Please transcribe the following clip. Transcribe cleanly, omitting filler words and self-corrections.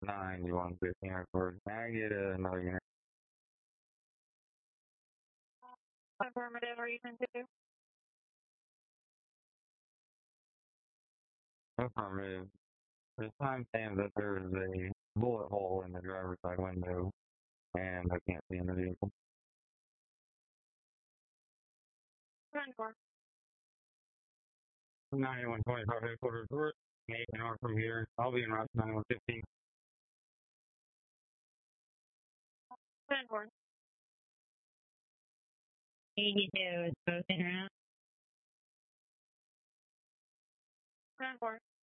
9115 record. Can I get another unit? Affirmative, are you going to do? Affirmative. There's timestamp that there's a bullet hole in the driver's side window, and I can't see in the vehicle. 94. 9125 headquarters report. 8 an hour from here. I'll be in Route 9115. 94. 82 is posting around. 94.